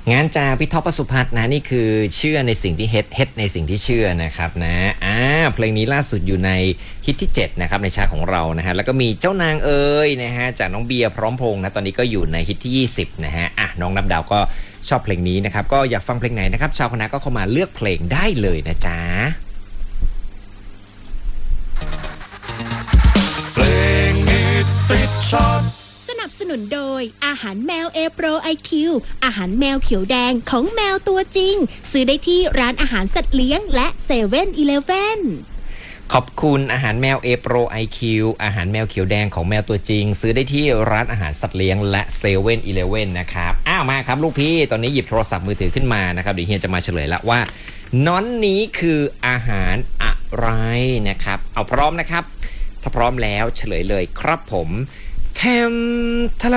งานจากพี่ท็อป ประสุพัฒน์นะนี่คือเชื่อในสิ่งที่เฮ็ดในสิ่งที่เชื่อนะครับนะเพลงนี้ล่าสุดอยู่ในฮิตที่7นะครับในชาร์ตของเรานะฮะแล้วก็มีเจ้านางเอ๋ยนะฮะจากน้องเบียร์พร้อมพงษ์นะตอนนี้ก็อยู่ในฮิตที่20นะฮะน้องนับดาวก็ชอบเพลงนี้นะครับก็อยากฟังเพลงไหนนะครับชาวคณะก็เข้ามาเลือกเพลงได้เลยนะจ๊ะเพลงฮิตติดชาร์ตสนับสนุนโดยอาหารแมว A Pro IQ อาหารแมวเขียวแดงของแมวตัวจริงซื้อได้ที่ร้านอาหารสัตว์เลี้ยงและ7-Eleven ขอบคุณอาหารแมว A Pro IQ อาหารแมวเขียวแดงของแมวตัวจริงซื้อได้ที่ร้านอาหารสัตว์เลี้ยงและ7-Eleven นะครับมาครับลูกพี่ตอนนี้หยิบโทรศัพท์มือถือขึ้นมานะครับเดี๋ยวเฮียจะมาเฉลยละว่าน้อนนี้คืออาหารอะไรนะครับเอาพร้อมนะครับถ้าพร้อมแล้วเฉลยเลยครับผมแทมทะ